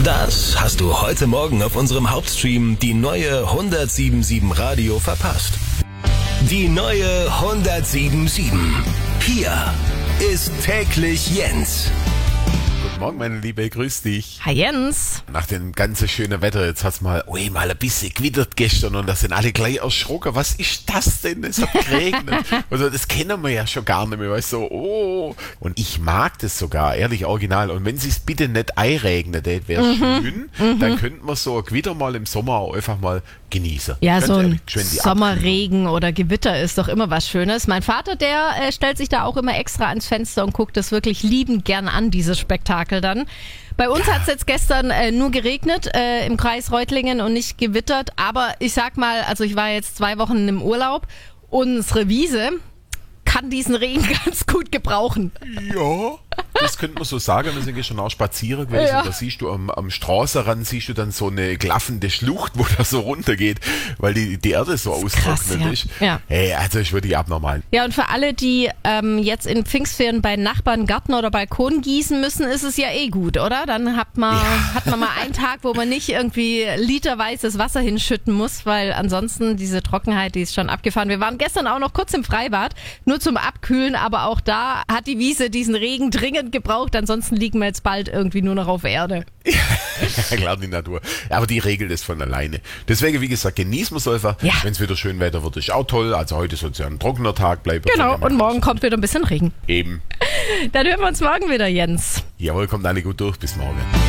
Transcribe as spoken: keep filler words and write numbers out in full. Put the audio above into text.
Das hast du heute Morgen auf unserem Hauptstream, die neue hundertsieben Komma sieben Radio, verpasst. Die neue hundertsieben Komma sieben. Hier ist täglich Jens. Guten Morgen, meine Liebe, grüß dich. Hi Jens. Nach dem ganzen schönen Wetter, jetzt hat's mal, ui, mal ein bisschen gewittert gestern und da sind alle gleich erschrocken. Was ist das denn? Es hat geregnet. Also das kennen wir ja schon gar nicht mehr, weißt du, so, oh. Und ich mag das sogar, ehrlich, original. Und wenn es bitte nicht einregnet, das wäre mhm. schön, mhm. dann könnten wir so ein Gewitter mal im Sommer auch einfach mal genießen. Ja, Ganz so ein ehrlich, Sommerregen oder Gewitter ist doch immer was Schönes. Mein Vater, der äh, stellt sich da auch immer extra ans Fenster und guckt das wirklich liebend gern an, dieses Spektakel dann. Bei uns hat es jetzt gestern äh, nur geregnet äh, im Kreis Reutlingen und nicht gewittert, aber ich sag mal, also ich war jetzt zwei Wochen im Urlaub, unsere Wiese kann diesen Regen ganz gut gebrauchen. Ja, das könnte man so sagen. Wir sind gestern auch spazieren gewesen. Ja. Da siehst du am, am Straßenrand siehst du dann so eine klaffende Schlucht, wo das so runtergeht, weil die, die Erde so austrocknet ja. ist. Ja. Hey, also ist wirklich abnormal. Ja, und für alle, die ähm, jetzt in Pfingstferien bei Nachbarn Garten oder Balkon gießen müssen, ist es ja eh gut, oder? Dann hat man, Ja. hat man mal einen Tag, wo man nicht irgendwie literweißes Wasser hinschütten muss, weil ansonsten diese Trockenheit, die ist schon abgefahren. Wir waren gestern auch noch kurz im Freibad, nur zum Abkühlen, aber auch da hat die Wiese diesen Regen dringend gebraucht, ansonsten liegen wir jetzt bald irgendwie nur noch auf Erde. Ja, klar, die Natur. Aber die regelt es von alleine. Deswegen, wie gesagt, genießen wir es einfach. Ja. Wenn es wieder schön Wetter wird, ist auch toll. Also heute soll es ja ein trockener Tag bleiben. Genau, und morgen kommt wieder ein bisschen Regen. Eben. Dann hören wir uns morgen wieder, Jens. Jawohl, kommt alle gut durch. Bis morgen.